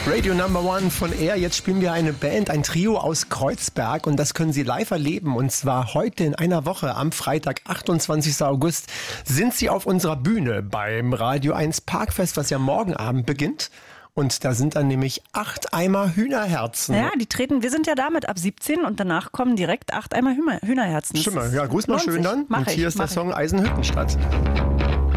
Radio Number One von Air. Jetzt spielen wir eine Band, ein Trio aus Kreuzberg und das können Sie live erleben. Und zwar heute in einer Woche, am Freitag, 28. August, sind Sie auf unserer Bühne beim Radio 1 Parkfest, was ja morgen Abend beginnt. Und da sind dann nämlich 8 Eimer Hühnerherzen. Ja, wir sind ja damit ab 17 und danach kommen direkt 8 Eimer Hühnerherzen. Stimmt, ja, grüß mal schön dann. Und hier ist der Song Eisenhüttenstadt.